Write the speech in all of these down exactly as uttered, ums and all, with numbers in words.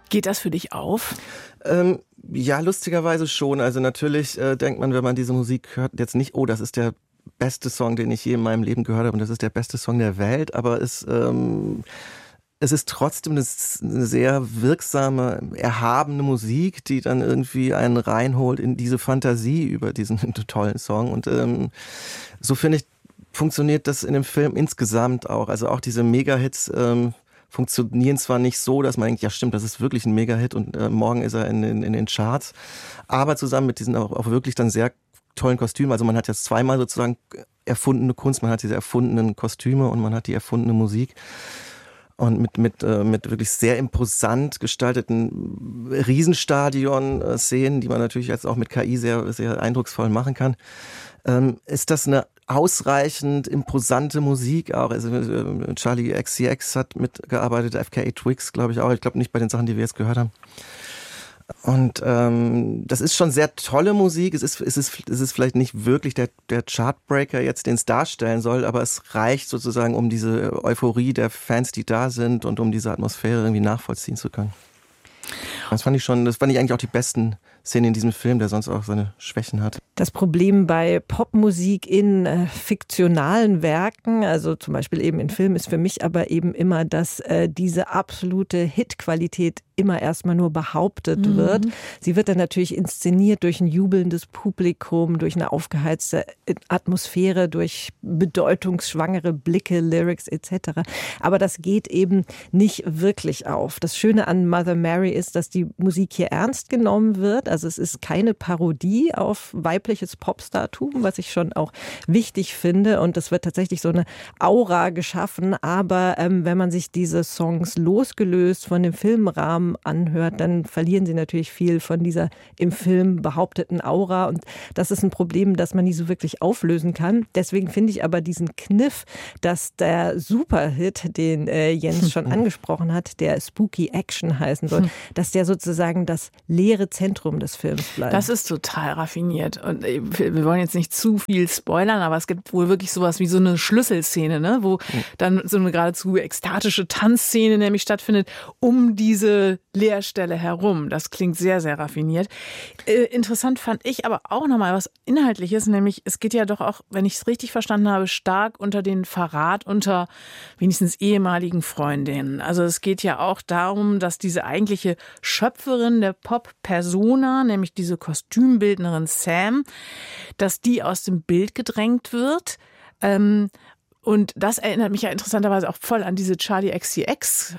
Geht das für dich auf? Ähm, ja, lustigerweise schon. Also natürlich äh, denkt man, wenn man diese Musik hört, jetzt nicht, oh, das ist der beste Song, den ich je in meinem Leben gehört habe und das ist der beste Song der Welt, aber es, ähm, es ist trotzdem eine, eine sehr wirksame, erhabene Musik, die dann irgendwie einen reinholt in diese Fantasie über diesen tollen Song und ähm, so finde ich, funktioniert das in dem Film insgesamt auch. Also auch diese Mega-Hits ähm, funktionieren zwar nicht so, dass man denkt, ja stimmt, das ist wirklich ein Mega-Hit und äh, morgen ist er in, in, in den Charts, aber zusammen mit diesen auch, auch wirklich dann sehr tollen Kostümen. Also man hat jetzt zweimal sozusagen erfundene Kunst, man hat diese erfundenen Kostüme und man hat die erfundene Musik. Und mit, mit, äh, mit wirklich sehr imposant gestalteten Riesenstadion-Szenen, die man natürlich jetzt auch mit K I sehr, sehr eindrucksvoll machen kann, ähm, ist das eine ausreichend imposante Musik auch. Also äh, Charli X C X hat mitgearbeitet, F K A Twigs, glaube ich auch. Ich glaube nicht bei den Sachen, die wir jetzt gehört haben. Und ähm, das ist schon sehr tolle Musik. Es ist, es ist, es ist vielleicht nicht wirklich der, der Chartbreaker jetzt, den es darstellen soll, aber es reicht sozusagen, um diese Euphorie der Fans, die da sind und um diese Atmosphäre irgendwie nachvollziehen zu können. Das fand ich schon, das fand ich eigentlich auch die besten Szenen in diesem Film, der sonst auch seine Schwächen hat. Das Problem bei Popmusik in äh, fiktionalen Werken, also zum Beispiel eben in Filmen, ist für mich aber eben immer, dass äh, diese absolute Hitqualität immer erstmal nur behauptet mhm. wird. Sie wird dann natürlich inszeniert durch ein jubelndes Publikum, durch eine aufgeheizte Atmosphäre, durch bedeutungsschwangere Blicke, Lyrics et cetera. Aber das geht eben nicht wirklich auf. Das Schöne an Mother Mary ist, dass die Musik hier ernst genommen wird. Also es ist keine Parodie auf weibliches Popstartum, was ich schon auch wichtig finde. Und es wird tatsächlich so eine Aura geschaffen. Aber ähm, wenn man sich diese Songs losgelöst von dem Filmrahmen anhört, dann verlieren sie natürlich viel von dieser im Film behaupteten Aura. Und das ist ein Problem, das man nie so wirklich auflösen kann. Deswegen finde ich aber diesen Kniff, dass der Superhit, den äh, Jens schon angesprochen hat, der Spooky Action heißen soll, dass der sozusagen das leere Zentrum des Films bleibt. Das ist total raffiniert. Und wir wollen jetzt nicht zu viel spoilern, aber es gibt wohl wirklich sowas wie so eine Schlüsselszene, ne? Wo dann so eine geradezu ekstatische Tanzszene nämlich stattfindet, um diese Leerstelle herum. Das klingt sehr, sehr raffiniert. Äh, interessant fand ich aber auch nochmal was Inhaltliches, nämlich es geht ja doch auch, wenn ich es richtig verstanden habe, stark unter den Verrat unter wenigstens ehemaligen Freundinnen. Also es geht ja auch darum, dass diese eigentliche Schöpferin der Pop-Persona, nämlich diese Kostümbildnerin Sam, dass die aus dem Bild gedrängt wird. Ähm, Und das erinnert mich ja interessanterweise auch voll an diese Charli X C X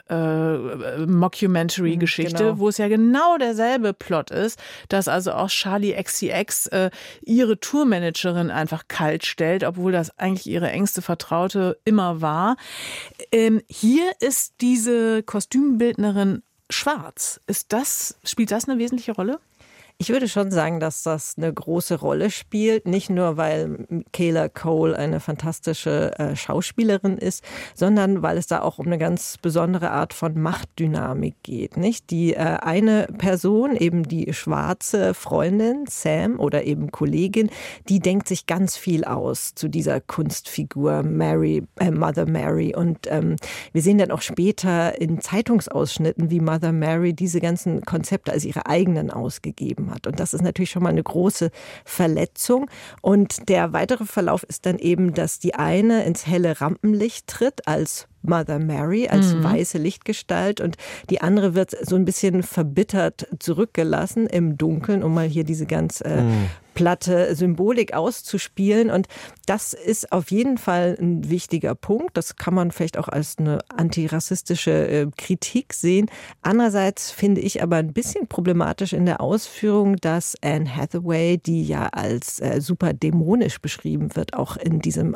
äh, Mockumentary-Geschichte, genau. Wo es ja genau derselbe Plot ist, dass also auch Charli X C X äh, ihre Tourmanagerin einfach kalt stellt, obwohl das eigentlich ihre engste Vertraute immer war. Ähm, hier ist diese Kostümbildnerin schwarz. Ist das, spielt das eine wesentliche Rolle? Ich würde schon sagen, dass das eine große Rolle spielt, nicht nur, weil Michaela Coel eine fantastische äh, Schauspielerin ist, sondern weil es da auch um eine ganz besondere Art von Machtdynamik geht, nicht? Die äh, eine Person, eben die schwarze Freundin Sam oder eben Kollegin, die denkt sich ganz viel aus zu dieser Kunstfigur Mary, äh, Mother Mary, und ähm, wir sehen dann auch später in Zeitungsausschnitten, wie Mother Mary diese ganzen Konzepte als ihre eigenen ausgegeben hat. Und das ist natürlich schon mal eine große Verletzung. Und der weitere Verlauf ist dann eben, dass die eine ins helle Rampenlicht tritt als Mother Mary, als mhm. weiße Lichtgestalt, und die andere wird so ein bisschen verbittert zurückgelassen im Dunkeln, um mal hier diese ganz äh, mhm. platte Symbolik auszuspielen. Und das ist auf jeden Fall ein wichtiger Punkt. Das kann man vielleicht auch als eine antirassistische äh, Kritik sehen. Andererseits finde ich aber ein bisschen problematisch in der Ausführung, dass Anne Hathaway, die ja als äh, super dämonisch beschrieben wird, auch in diesem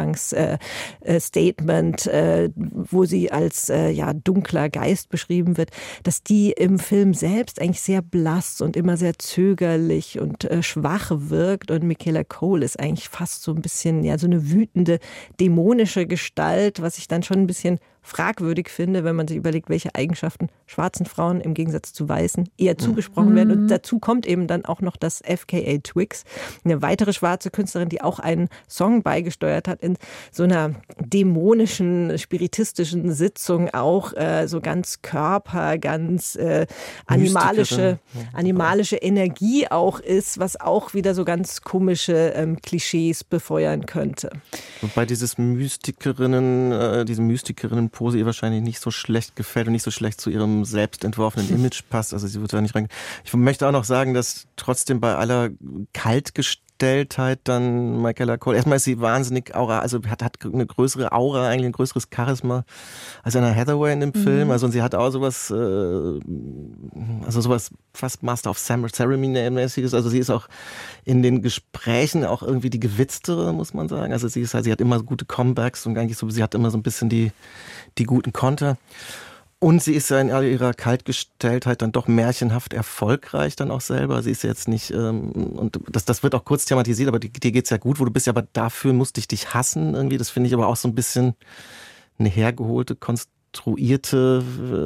Eingangsstatement, äh, äh, wo sie als äh, ja, dunkler Geist beschrieben wird, dass die im Film selbst eigentlich sehr blass und immer sehr zögerlich und äh, schwach wirkt. Und Michaela Coel ist eigentlich fast so ein bisschen, ja, so eine wütende, dämonische Gestalt, was ich dann schon ein bisschen fragwürdig finde, wenn man sich überlegt, welche Eigenschaften schwarzen Frauen im Gegensatz zu Weißen eher zugesprochen mhm. werden. Und dazu kommt eben dann auch noch das F K A Twigs, eine weitere schwarze Künstlerin, die auch einen Song beigesteuert hat in so einer dämonischen, spiritistischen Sitzung, auch äh, so ganz Körper, ganz äh, animalische, animalische Energie auch ist, was auch wieder so ganz komische ähm, Klischees befeuern könnte. Wobei dieses Mystikerinnen, äh, diese Mystikerinnen-Pose ihr wahrscheinlich nicht so schlecht gefällt und nicht so schlecht zu ihrem selbst entworfenen Image passt. Also sie wird da nicht rein. Ich möchte auch noch sagen, dass trotzdem bei aller Kaltgestelltheit dann Michaela Coel, erstmal ist sie wahnsinnig Aura, also hat, hat eine größere Aura, eigentlich ein größeres Charisma als Anna Hathaway in dem mhm. Film. Also und sie hat auch sowas, äh, also sowas fast Master of Ceremony-mäßiges. Also sie ist auch in den Gesprächen auch irgendwie die gewitztere, muss man sagen. Also sie ist halt, sie hat immer gute Comebacks und eigentlich so, sie hat immer so ein bisschen die, die guten Konter. Und sie ist ja in ihrer Kaltgestelltheit dann doch märchenhaft erfolgreich dann auch selber. Sie ist jetzt nicht, ähm, und das, das wird auch kurz thematisiert, aber dir geht's ja gut, wo du bist ja, aber dafür musste ich dich hassen irgendwie. Das finde ich aber auch so ein bisschen eine hergeholte, konstruierte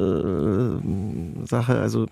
äh, Sache. Also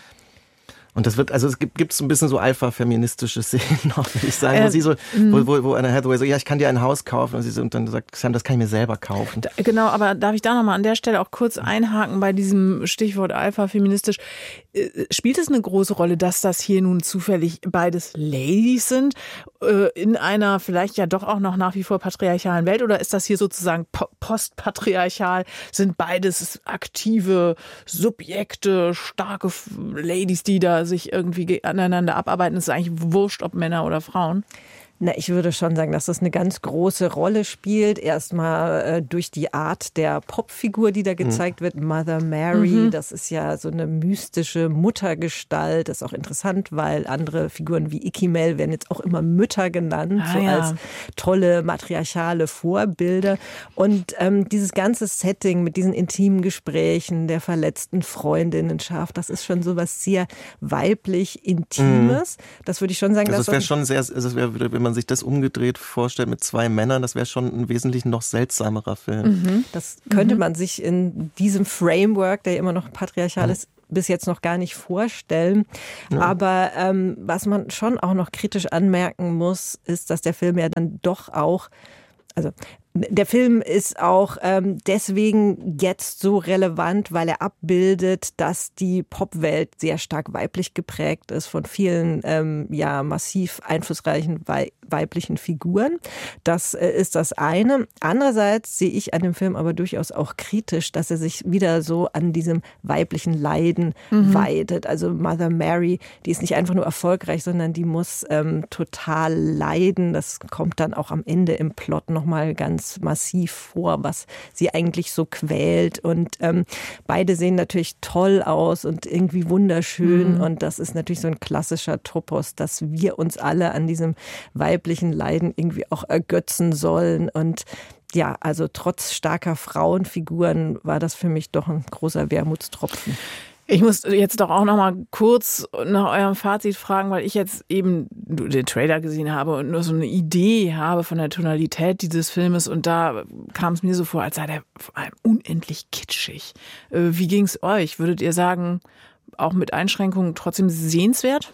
und das wird, also es gibt, gibt so ein bisschen so alpha-feministische Szenen, würde ich sagen, äh, wo sie so, wo, wo, wo Anna Hathaway so, ja, ich kann dir ein Haus kaufen, und sie so, und dann sagt Sam, das kann ich mir selber kaufen. Da, genau, aber darf ich da nochmal an der Stelle auch kurz einhaken bei diesem Stichwort alpha-feministisch? Äh, spielt es eine große Rolle, dass das hier nun zufällig beides Ladies sind, äh, in einer vielleicht ja doch auch noch nach wie vor patriarchalen Welt, oder ist das hier sozusagen po- postpatriarchal, sind beides aktive Subjekte, starke Ladies, die da sich irgendwie aneinander abarbeiten? Es ist eigentlich wurscht, ob Männer oder Frauen. Na, ich würde schon sagen, dass das eine ganz große Rolle spielt. Erstmal äh, durch die Art der Popfigur, die da gezeigt mhm. wird. Mother Mary, mhm. das ist ja so eine mystische Muttergestalt. Das ist auch interessant, weil andere Figuren wie Ickie Mel werden jetzt auch immer Mütter genannt, ah, so ja. als tolle matriarchale Vorbilder. Und ähm, dieses ganze Setting mit diesen intimen Gesprächen der verletzten Freundinnenschaft, das ist schon so was sehr weiblich Intimes. Mhm. Das würde ich schon sagen. Also dass es wäre schon sehr, also es wäre, wenn man sich das umgedreht vorstellt mit zwei Männern, das wäre schon ein wesentlich noch seltsamerer Film. Mhm. Das könnte mhm. man sich in diesem Framework, der immer noch patriarchal ist, mhm. bis jetzt noch gar nicht vorstellen. Ja. Aber ähm, was man schon auch noch kritisch anmerken muss, ist, dass der Film ja dann doch auch, also der Film ist auch ähm, deswegen jetzt so relevant, weil er abbildet, dass die Popwelt sehr stark weiblich geprägt ist von vielen ähm, ja massiv einflussreichen wei- weiblichen Figuren. Das äh, ist das eine. Andererseits sehe ich an dem Film aber durchaus auch kritisch, dass er sich wieder so an diesem weiblichen Leiden mhm. weidet. Also Mother Mary, die ist nicht einfach nur erfolgreich, sondern die muss ähm, total leiden. Das kommt dann auch am Ende im Plot nochmal ganz massiv vor, was sie eigentlich so quält. Und ähm, beide sehen natürlich toll aus und irgendwie wunderschön. Mhm. Und das ist natürlich so ein klassischer Topos, dass wir uns alle an diesem weiblichen Leiden irgendwie auch ergötzen sollen. Und ja, also trotz starker Frauenfiguren war das für mich doch ein großer Wermutstropfen. Ich muss jetzt doch auch noch mal kurz nach eurem Fazit fragen, weil ich jetzt eben den Trailer gesehen habe und nur so eine Idee habe von der Tonalität dieses Filmes, und da kam es mir so vor, als sei der vor allem unendlich kitschig. Wie ging es euch? Würdet ihr sagen, auch mit Einschränkungen trotzdem sehenswert?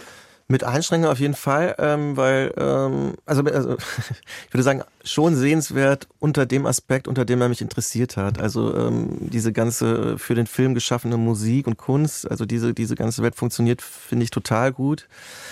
Mit Einschränkungen auf jeden Fall, ähm, weil, ähm, also, also ich würde sagen, schon sehenswert unter dem Aspekt, unter dem er mich interessiert hat. Also ähm, diese ganze für den Film geschaffene Musik und Kunst, also diese, diese ganze Welt funktioniert, finde ich total gut.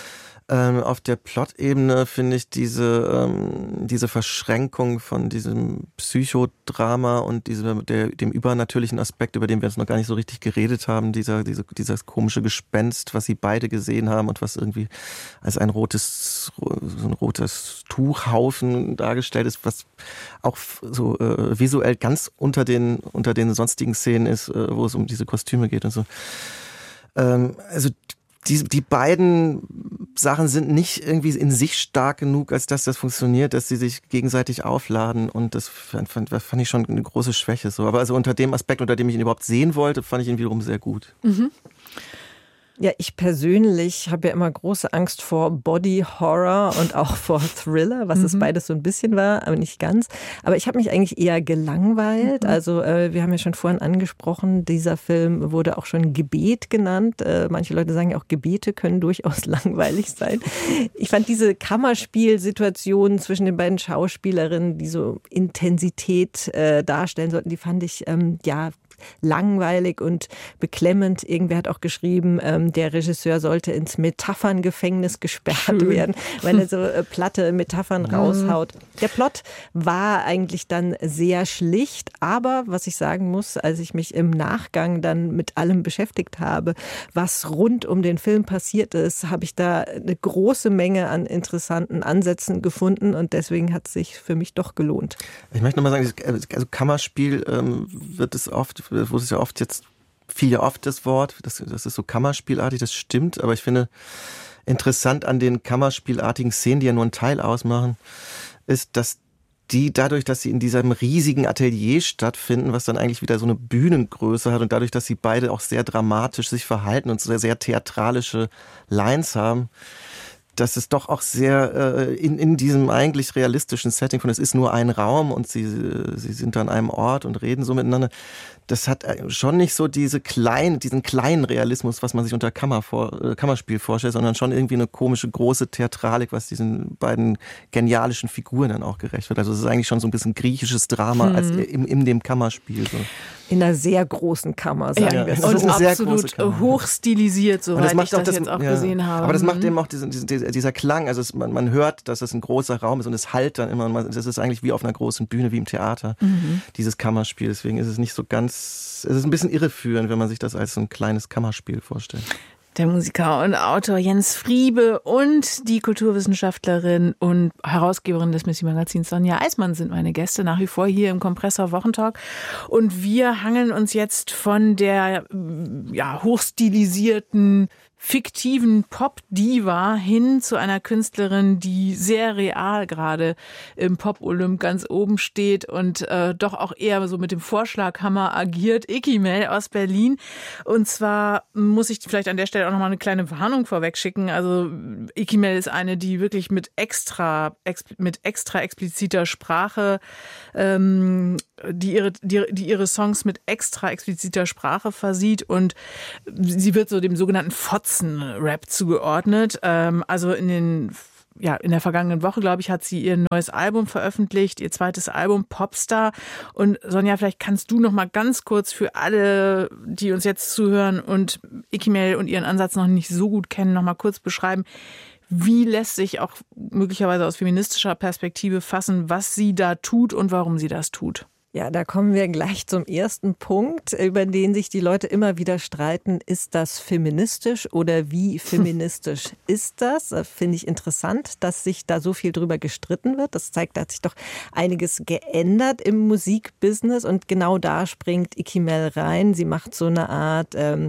Ähm, auf der Plot-Ebene finde ich diese, ähm, diese Verschränkung von diesem Psychodrama und diese, der, dem übernatürlichen Aspekt, über den wir jetzt noch gar nicht so richtig geredet haben, dieser, diese, dieses komische Gespenst, was sie beide gesehen haben und was irgendwie als ein rotes, so ein rotes Tuchhaufen dargestellt ist, was auch so äh, visuell ganz unter den, unter den sonstigen Szenen ist, äh, wo es um diese Kostüme geht und so. Ähm, also Die, die beiden Sachen sind nicht irgendwie in sich stark genug, als dass das funktioniert, dass sie sich gegenseitig aufladen, und das fand, fand, fand ich schon eine große Schwäche. So. Aber also unter dem Aspekt, unter dem ich ihn überhaupt sehen wollte, fand ich ihn wiederum sehr gut. Mhm. Ja, ich persönlich habe ja immer große Angst vor Body Horror und auch vor Thriller, was mhm. es beides so ein bisschen war, aber nicht ganz. Aber ich habe mich eigentlich eher gelangweilt. Mhm. Also äh, wir haben ja schon vorhin angesprochen, dieser Film wurde auch schon Gebet genannt. Äh, manche Leute sagen ja auch, Gebete können durchaus langweilig sein. Ich fand diese Kammerspielsituationen zwischen den beiden Schauspielerinnen, die so Intensität äh, darstellen sollten, die fand ich ähm, ja langweilig und beklemmend. Irgendwer hat auch geschrieben, ähm, der Regisseur sollte ins Metapherngefängnis gesperrt Schön. werden, weil er so äh, platte Metaphern mhm. raushaut. Der Plot war eigentlich dann sehr schlicht, aber was ich sagen muss, als ich mich im Nachgang dann mit allem beschäftigt habe, was rund um den Film passiert ist, habe ich da eine große Menge an interessanten Ansätzen gefunden und deswegen hat es sich für mich doch gelohnt. Ich möchte nochmal sagen, also Kammerspiel ähm, wird es oft wo es ja oft jetzt, viel ja oft das Wort, das, das ist so kammerspielartig, das stimmt, aber ich finde interessant an den kammerspielartigen Szenen, die ja nur einen Teil ausmachen, ist, dass die dadurch, dass sie in diesem riesigen Atelier stattfinden, was dann eigentlich wieder so eine Bühnengröße hat und dadurch, dass sie beide auch sehr dramatisch sich verhalten und sehr, sehr theatralische Lines haben, dass es doch auch sehr äh, in, in diesem eigentlich realistischen Setting von es ist nur ein Raum und sie, sie sind an einem Ort und reden so miteinander. Das hat schon nicht so diese kleinen, diesen kleinen Realismus, was man sich unter Kammer vor, äh, Kammerspiel vorstellt, sondern schon irgendwie eine komische, große Theatralik, was diesen beiden genialischen Figuren dann auch gerecht wird. Also es ist eigentlich schon so ein bisschen griechisches Drama hm. als in, in dem Kammerspiel. So. In einer sehr großen Kammer, sagen ja, wir es. Und ist absolut hochstilisiert, soweit ich das, das jetzt auch ja, gesehen habe. Aber das macht eben auch diesen, diesen, dieser Klang, also es, man, man hört, dass es ein großer Raum ist und es hallt dann immer. Man, das ist eigentlich wie auf einer großen Bühne, wie im Theater, mhm. dieses Kammerspiel. Deswegen ist es nicht so ganz, es ist ein bisschen irreführend, wenn man sich das als so ein kleines Kammerspiel vorstellt. Der Musiker und Autor Jens Friebe und die Kulturwissenschaftlerin und Herausgeberin des Missy-Magazins Sonja Eismann sind meine Gäste nach wie vor hier im Kompressor Wochentalk. Und wir hangeln uns jetzt von der ja, hochstilisierten fiktiven Pop-Diva hin zu einer Künstlerin, die sehr real gerade im Pop-Olymp ganz oben steht und äh, doch auch eher so mit dem Vorschlaghammer agiert. Ikimel aus Berlin. Und zwar muss ich vielleicht an der Stelle auch nochmal eine kleine Warnung vorweg schicken. Also Ikimel ist eine, die wirklich mit extra, ex, mit extra expliziter Sprache, ähm, die ihre, die, die ihre Songs mit extra expliziter Sprache versieht und sie wird so dem sogenannten Fotzen-Rap zugeordnet. Ähm, also in den Ja, in der vergangenen Woche, glaube ich, hat sie ihr neues Album veröffentlicht, ihr zweites Album Popstar. Und Sonja, vielleicht kannst du noch mal ganz kurz für alle, die uns jetzt zuhören und Ikimel und ihren Ansatz noch nicht so gut kennen, noch mal kurz beschreiben, wie lässt sich auch möglicherweise aus feministischer Perspektive fassen, was sie da tut und warum sie das tut? Ja, da kommen wir gleich zum ersten Punkt, über den sich die Leute immer wieder streiten. Ist das feministisch oder wie feministisch ist das? Finde ich interessant, dass sich da so viel drüber gestritten wird. Das zeigt, da hat sich doch einiges geändert im Musikbusiness und genau da springt Ikimel rein. Sie macht so eine Art ähm,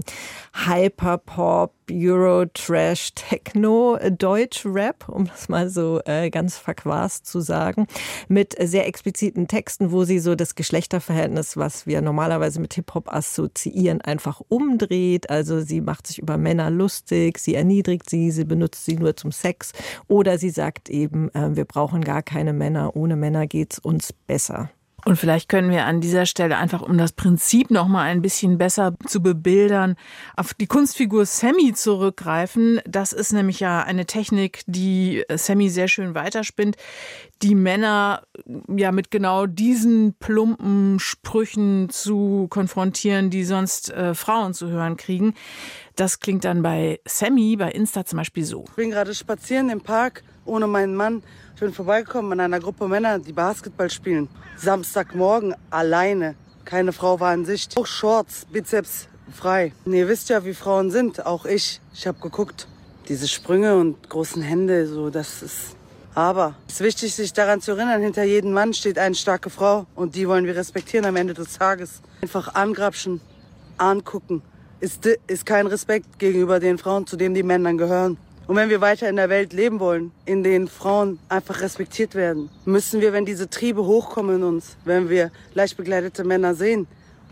Hyperpop, Euro, Trash, Techno, Deutsch-Rap, um das mal so äh, ganz verquast zu sagen, mit sehr expliziten Texten, wo sie so das Geschlechterverhältnis, was wir normalerweise mit Hip-Hop assoziieren, einfach umdreht. Also sie macht sich über Männer lustig, sie erniedrigt sie, sie benutzt sie nur zum Sex oder sie sagt eben, äh, wir brauchen gar keine Männer, ohne Männer geht's uns besser. Und vielleicht können wir an dieser Stelle einfach, um das Prinzip noch mal ein bisschen besser zu bebildern, auf die Kunstfigur Sammy zurückgreifen. Das ist nämlich ja eine Technik, die Sammy sehr schön weiterspinnt, die Männer ja mit genau diesen plumpen Sprüchen zu konfrontieren, die sonst äh, Frauen zu hören kriegen. Das klingt dann bei Sammy, bei Insta zum Beispiel so. Ich bin gerade spazieren im Park ohne meinen Mann. Ich bin vorbeigekommen an einer Gruppe Männer, die Basketball spielen. Samstagmorgen alleine. Keine Frau war in Sicht. Auch Shorts, Bizeps frei. Und ihr wisst ja, wie Frauen sind. Auch ich. Ich habe geguckt. Diese Sprünge und großen Hände, so, das ist... Aber es ist wichtig, sich daran zu erinnern, hinter jedem Mann steht eine starke Frau. Und die wollen wir respektieren am Ende des Tages. Einfach angrapschen, angucken. Ist, ist kein Respekt gegenüber den Frauen, zu denen die Männer gehören. Und wenn wir weiter in der Welt leben wollen, in denen Frauen einfach respektiert werden, müssen wir, wenn diese Triebe hochkommen in uns, wenn wir leicht bekleidete Männer sehen,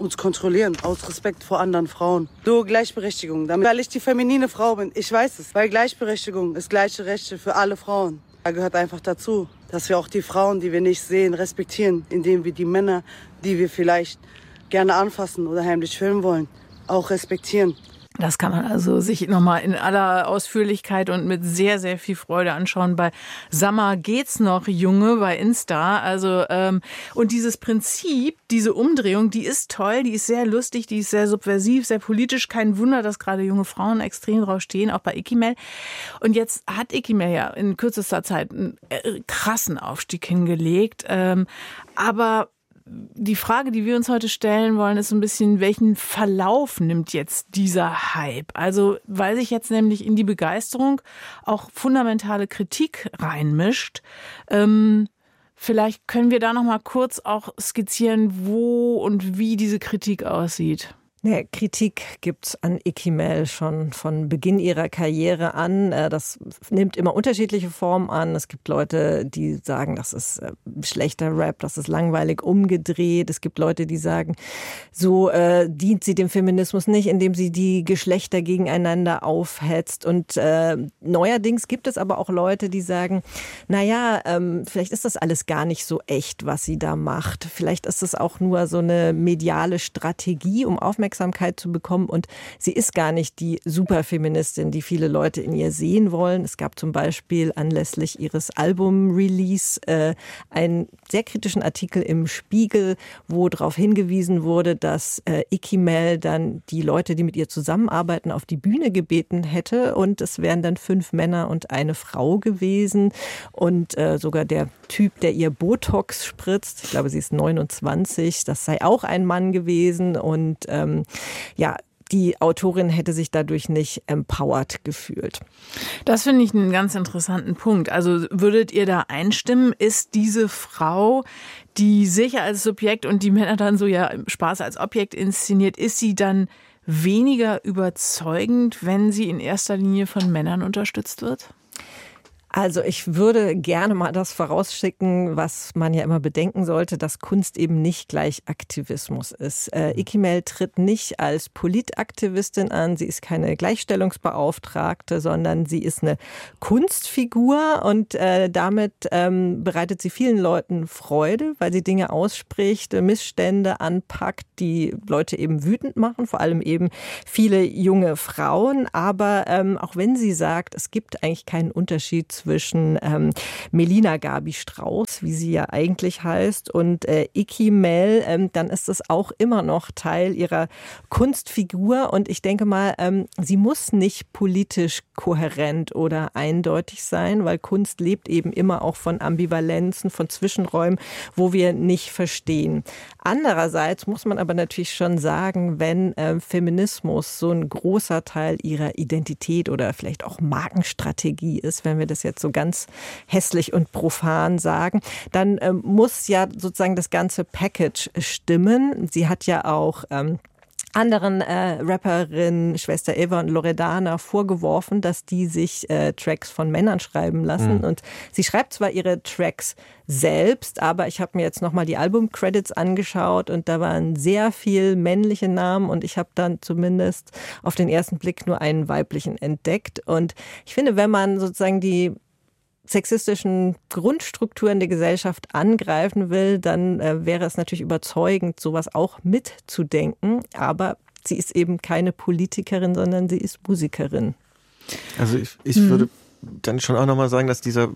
uns kontrollieren, aus Respekt vor anderen Frauen. So, Gleichberechtigung, damit, weil ich die feminine Frau bin, ich weiß es, weil Gleichberechtigung ist gleiche Rechte für alle Frauen. Da gehört einfach dazu, dass wir auch die Frauen, die wir nicht sehen, respektieren, indem wir die Männer, die wir vielleicht gerne anfassen oder heimlich filmen wollen, auch respektieren. Das kann man also sich nochmal in aller Ausführlichkeit und mit sehr, sehr viel Freude anschauen bei Summer geht's noch, Junge, bei Insta. Also ähm, und dieses Prinzip, diese Umdrehung, die ist toll, die ist sehr lustig, die ist sehr subversiv, sehr politisch. Kein Wunder, dass gerade junge Frauen extrem drauf stehen, auch bei Ikimel. Und jetzt hat Ikimel ja in kürzester Zeit einen krassen Aufstieg hingelegt. Ähm, aber die Frage, die wir uns heute stellen wollen, ist so ein bisschen, welchen Verlauf nimmt jetzt dieser Hype? Also, weil sich jetzt nämlich in die Begeisterung auch fundamentale Kritik reinmischt. Ähm, vielleicht können wir da noch mal kurz auch skizzieren, wo und wie diese Kritik aussieht. Ja, Kritik gibt's an Ikimel schon von Beginn ihrer Karriere an. Das nimmt immer unterschiedliche Formen an. Es gibt Leute, die sagen, das ist schlechter Rap, das ist langweilig umgedreht. Es gibt Leute, die sagen, so äh, dient sie dem Feminismus nicht, indem sie die Geschlechter gegeneinander aufhetzt. Und äh, neuerdings gibt es aber auch Leute, die sagen, naja, ähm, vielleicht ist das alles gar nicht so echt, was sie da macht. Vielleicht ist es auch nur so eine mediale Strategie, um Aufmerksamkeit Aufmerksamkeit zu bekommen, und sie ist gar nicht die Superfeministin, die viele Leute in ihr sehen wollen. Es gab zum Beispiel anlässlich ihres Album-Release äh, einen sehr kritischen Artikel im Spiegel, wo darauf hingewiesen wurde, dass äh, Ikimel dann die Leute, die mit ihr zusammenarbeiten, auf die Bühne gebeten hätte, und es wären dann fünf Männer und eine Frau gewesen, und äh, sogar der Typ, der ihr Botox spritzt, ich glaube, sie ist neunundzwanzig, das sei auch ein Mann gewesen, und ähm, ja, die Autorin hätte sich dadurch nicht empowered gefühlt. Das finde ich einen ganz interessanten Punkt. Also würdet ihr da einstimmen, ist diese Frau, die sich als Subjekt und die Männer dann so ja Spaß als Objekt inszeniert, ist sie dann weniger überzeugend, wenn sie in erster Linie von Männern unterstützt wird? Also ich würde gerne mal das vorausschicken, was man ja immer bedenken sollte, dass Kunst eben nicht gleich Aktivismus ist. Äh, Ikimel tritt nicht als Politaktivistin an, sie ist keine Gleichstellungsbeauftragte, sondern sie ist eine Kunstfigur, und äh, damit ähm, bereitet sie vielen Leuten Freude, weil sie Dinge ausspricht, Missstände anpackt, die Leute eben wütend machen, vor allem eben viele junge Frauen. Aber ähm, auch wenn sie sagt, es gibt eigentlich keinen Unterschied zwischen ähm, Melina Gabi Strauß, wie sie ja eigentlich heißt, und äh, Ikimel, ähm, dann ist es auch immer noch Teil ihrer Kunstfigur. Und ich denke mal, ähm, sie muss nicht politisch kohärent oder eindeutig sein, weil Kunst lebt eben immer auch von Ambivalenzen, von Zwischenräumen, wo wir nicht verstehen. Andererseits muss man aber natürlich schon sagen, wenn äh, Feminismus so ein großer Teil ihrer Identität oder vielleicht auch Markenstrategie ist, wenn wir das jetzt so ganz hässlich und profan sagen, dann ähm, muss ja sozusagen das ganze Package stimmen. Sie hat ja auch ähm, anderen äh, Rapperinnen, Schwester Eva und Loredana, vorgeworfen, dass die sich äh, Tracks von Männern schreiben lassen. Mhm. Und sie schreibt zwar ihre Tracks selbst, aber ich habe mir jetzt nochmal die Album-Credits angeschaut, und da waren sehr viel männliche Namen, und ich habe dann zumindest auf den ersten Blick nur einen weiblichen entdeckt. Und ich finde, wenn man sozusagen die sexistischen Grundstrukturen der Gesellschaft angreifen will, dann äh, wäre es natürlich überzeugend, sowas auch mitzudenken. Aber sie ist eben keine Politikerin, sondern sie ist Musikerin. Also ich, ich hm. würde dann schon auch nochmal sagen, dass dieser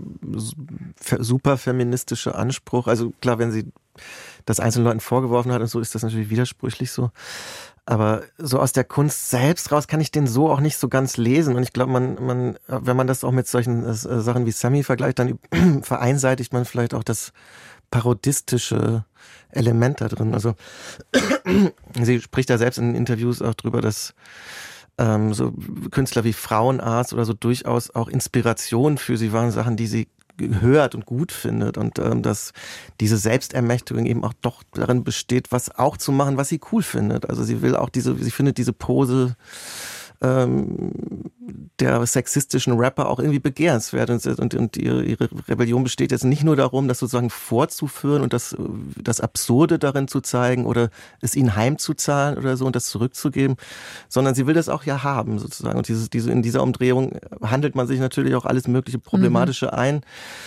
super feministische Anspruch, also klar, wenn sie das einzelnen Leuten vorgeworfen hat und so, ist das natürlich widersprüchlich so. Aber so aus der Kunst selbst raus kann ich den so auch nicht so ganz lesen. Und ich glaube, man, man, wenn man das auch mit solchen äh, Sachen wie Sammy vergleicht, dann vereinseitigt man vielleicht auch das parodistische Element da drin. Also sie spricht da selbst in Interviews auch drüber, dass ähm, so Künstler wie Frauenarzt oder so durchaus auch Inspiration für sie waren, Sachen, die sie hört und gut findet, und ähm, dass diese Selbstermächtigung eben auch doch darin besteht, was auch zu machen, was sie cool findet. Also sie will auch diese, sie findet diese Pose ähm, der sexistischen Rapper auch irgendwie begehrenswert. Und, und, und ihre, ihre Rebellion besteht jetzt nicht nur darum, das sozusagen vorzuführen und das, das Absurde darin zu zeigen oder es ihnen heimzuzahlen oder so und das zurückzugeben, sondern sie will das auch ja haben sozusagen. Und dieses, diese, in dieser Umdrehung handelt man sich natürlich auch alles mögliche Problematische mhm. ein.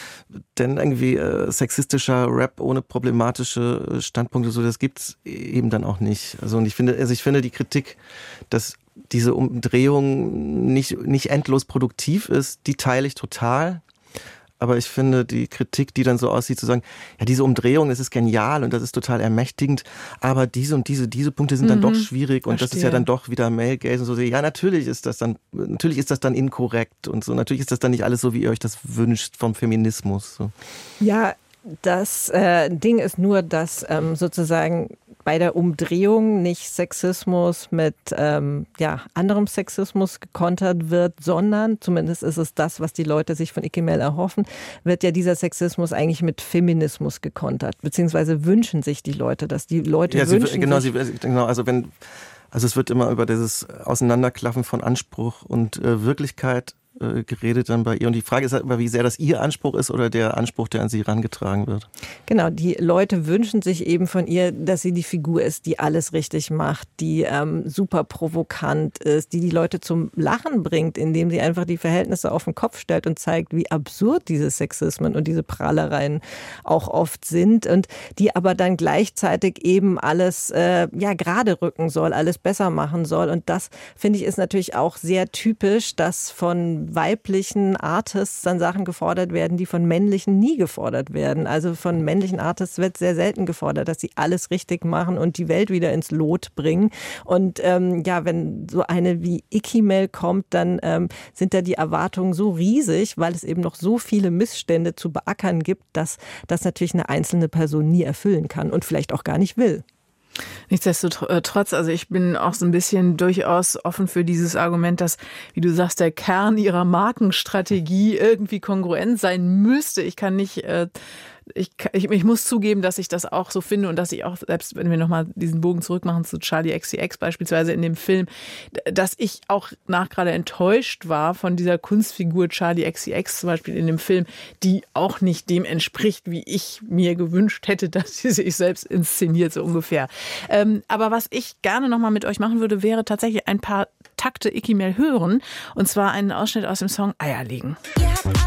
Denn irgendwie äh, sexistischer Rap ohne problematische Standpunkte, so das gibt's eben dann auch nicht. Also und ich finde, also ich finde die Kritik, dass diese Umdrehung nicht nicht endlos produktiv ist, die teile ich total. Aber ich finde die Kritik, die dann so aussieht, zu sagen, ja, diese Umdrehung, das ist genial und das ist total ermächtigend, aber diese und diese, diese Punkte sind dann mhm. doch schwierig und Verstehe. Das ist ja dann doch wieder Male Gaze und so. Ja, natürlich ist das dann, natürlich ist das dann inkorrekt und so. Natürlich ist das dann nicht alles so, wie ihr euch das wünscht vom Feminismus. So. Ja, das äh, Ding ist nur, dass ähm, sozusagen bei der Umdrehung nicht Sexismus mit ähm, ja, anderem Sexismus gekontert wird, sondern, zumindest ist es das, was die Leute sich von Icky Mel erhoffen, wird ja dieser Sexismus eigentlich mit Feminismus gekontert, beziehungsweise wünschen sich die Leute, dass die Leute ja, wünschen sie, genau, sich... sie, genau, also wenn, also es wird immer über dieses Auseinanderklaffen von Anspruch und äh, Wirklichkeit geredet dann bei ihr. Und die Frage ist halt immer, wie sehr das ihr Anspruch ist oder der Anspruch, der an sie herangetragen wird. Genau, die Leute wünschen sich eben von ihr, dass sie die Figur ist, die alles richtig macht, die ähm, super provokant ist, die die Leute zum Lachen bringt, indem sie einfach die Verhältnisse auf den Kopf stellt und zeigt, wie absurd diese Sexismen und diese Prahlereien auch oft sind und die aber dann gleichzeitig eben alles äh, ja gerade rücken soll, alles besser machen soll. Und das, finde ich, ist natürlich auch sehr typisch, dass von weiblichen Artists dann Sachen gefordert werden, die von männlichen nie gefordert werden. Also von männlichen Artists wird sehr selten gefordert, dass sie alles richtig machen und die Welt wieder ins Lot bringen. Und ähm, ja, wenn so eine wie Icky Mel kommt, dann ähm, sind da die Erwartungen so riesig, weil es eben noch so viele Missstände zu beackern gibt, dass das natürlich eine einzelne Person nie erfüllen kann und vielleicht auch gar nicht will. Nichtsdestotrotz, also ich bin auch so ein bisschen durchaus offen für dieses Argument, dass, wie du sagst, der Kern ihrer Markenstrategie irgendwie kongruent sein müsste. Ich kann nicht... Äh Ich, ich, ich muss zugeben, dass ich das auch so finde und dass ich auch, selbst wenn wir nochmal diesen Bogen zurückmachen zu Charli X C X beispielsweise in dem Film, dass ich auch nach gerade enttäuscht war von dieser Kunstfigur Charli X C X zum Beispiel in dem Film, die auch nicht dem entspricht, wie ich mir gewünscht hätte, dass sie sich selbst inszeniert, so ungefähr. Ähm, aber was ich gerne nochmal mit euch machen würde, wäre tatsächlich ein paar Takte Icky Mel hören und zwar einen Ausschnitt aus dem Song Eierlegen.